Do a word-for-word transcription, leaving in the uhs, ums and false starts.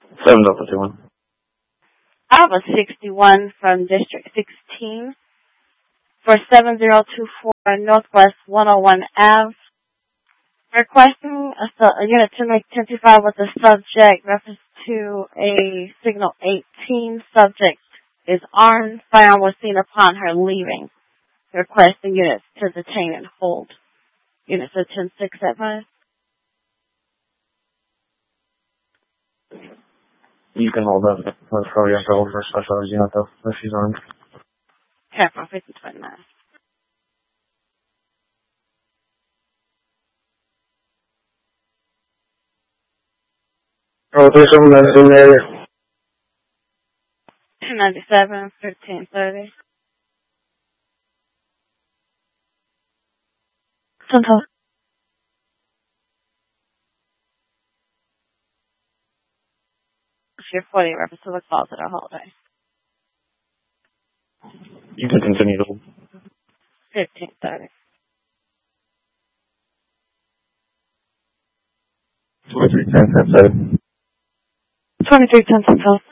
seven Delta two one. I have a sixty-one from District sixteen for seven zero two four Northwest one oh one Avenue. Requesting a, su- a unit to make ten five with the subject reference to a signal eighteen. Subject is armed. Firearm was seen upon her leaving. Requesting units to detain and hold. Units of ten six at five. You can hold up. Let's probably have to hold for specialized unit though, if she's armed. Careful, fifty twenty-nine. Oh, there's someone that's in there. two ninety-seven, fifteen thirty. Sometimes. Your forty reference to the closet or hallway. You can continue to hold. fifteen thirty. twenty-three ten, ten seven. twenty-three ten, ten seven.